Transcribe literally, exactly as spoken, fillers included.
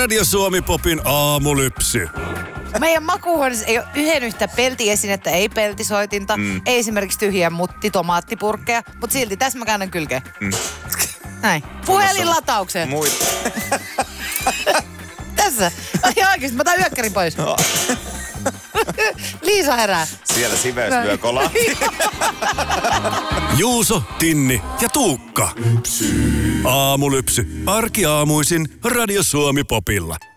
Radio Suomi Popin aamulypsy. Meidän makuuhuoneessa ei ole yhden yhtä peltiesinettä, ei peltisoitinta, mm. ei esimerkiksi tyhjiä mutti, tomaattipurkkeja, mutta silti tässä mä käännän kylkeen. Mm. Näin. Puhelinlataukseen. Muita. Tässä. Ai oikeesti, mä otan yökkärin pois. No. Liisa herää. Siellä siveys lyö kolaa. Juuso, Tinni ja Tuukka. Aamulypsy. Arkiaamuisin Radio Suomi Popilla.